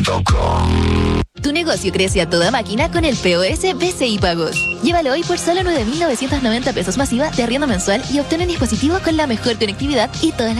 Tu negocio crece a toda máquina con el POS BCI Pagos. Llévalo hoy por solo 9.990 pesos masiva de arriendo mensual y obtén un dispositivo con la mejor conectividad y todas las